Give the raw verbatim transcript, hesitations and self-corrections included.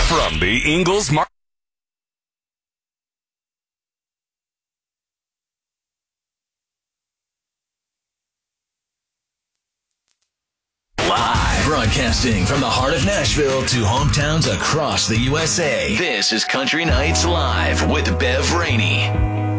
From the Ingles Market. Live. Broadcasting from the heart of Nashville to hometowns across the U S A. This is Country Nights Live with Bev Rainey.